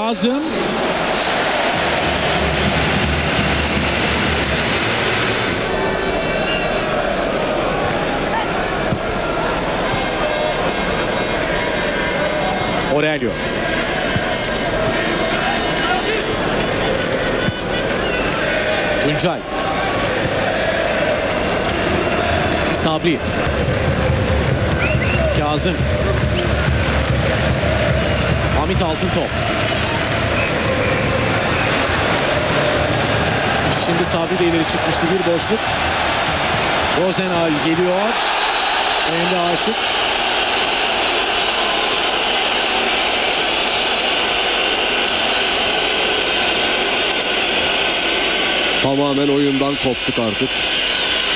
Kazım. Aurelio. Tuncay. Sabri. Kazım. Hamit Altıntop. Şimdi Sabri de ileri çıkmıştı, bir boşluk. Rozenal geliyor. Emre Aşık. Tamamen oyundan koptuk artık.